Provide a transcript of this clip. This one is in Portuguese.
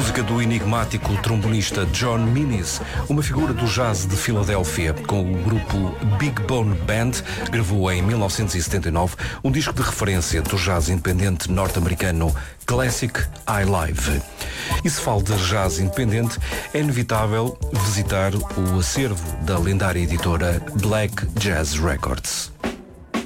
música do enigmático trombonista John Minnis, uma figura do jazz de Filadélfia, com o grupo Big Bone Band, gravou em 1979 um disco de referência do jazz independente norte-americano Classic High Live. E se fala de jazz independente, é inevitável visitar o acervo da lendária editora Black Jazz Records.